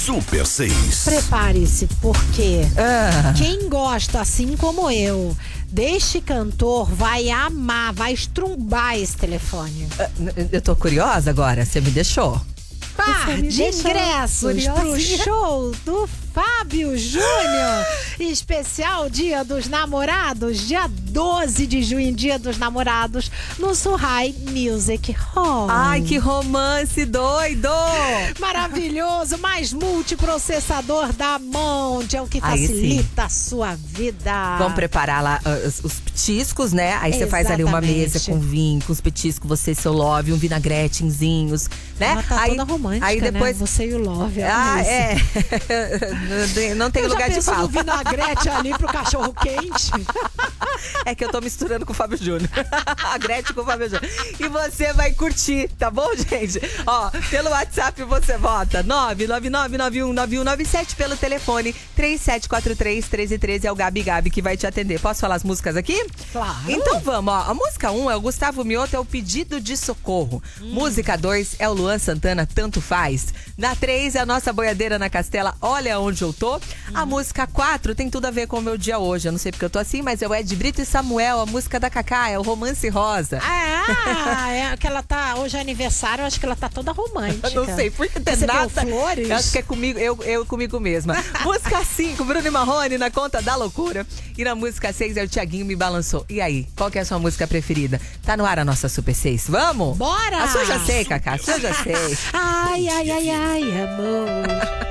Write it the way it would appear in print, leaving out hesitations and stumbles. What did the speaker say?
Super 6. Prepare-se, porque quem gosta, assim como eu, deste cantor vai amar, vai estrumbar esse telefone. Eu tô curiosa agora, você me deixou. Par de ingressos pro show do Fábio Júnior, especial Dia dos Namorados, dia 12 de junho, Dia dos Namorados, no Surrai Music Hall. Ai, que romance doido! Maravilhoso, mais multiprocessador da Monte, é o que facilita a sua vida. Vamos preparar lá os petiscos, né? Aí você faz ali uma mesa com vinho, com os petiscos, você e seu love, um vinagretezinhos, né? Ela tá aí, toda romântica, aí depois né? Você e o love. Não tem lugar de fala. No vinagrete ali pro cachorro quente. É que eu tô misturando com o Fábio Júnior. A Gretchen com o Fábio Júnior. E você vai curtir, tá bom, gente? Ó, pelo WhatsApp você vota 999919197, pelo telefone 3743-1313, é o Gabi que vai te atender. Posso falar as músicas aqui? Claro. Então vamos, ó. A música 1 é o Gustavo Mioto, é o Pedido de Socorro. Música 2 é o Luan Santana, Tanto Faz. Na 3 é a nossa boiadeira na Castela, Olha Onde Eu Tô. A música 4 tem tudo a ver com o meu dia hoje. Eu não sei porque eu tô assim, mas é o Ed Brito e Samuel, a música da Cacá, é o Romance Rosa. É que ela tá. Hoje é aniversário, eu acho que ela tá toda romântica. Eu não sei, porque tem Recebeu nada. flores? Eu acho que é comigo, eu comigo mesma. Música 5, Bruno e Marrone, Na Conta da Loucura. E na música 6 é o Thiaguinho Me Balançou. E aí, qual que é a sua música preferida? Tá no ar a nossa Super 6. Vamos? Bora! A sua eu já sei, Cacá, a sua eu já sei. Ai, amor.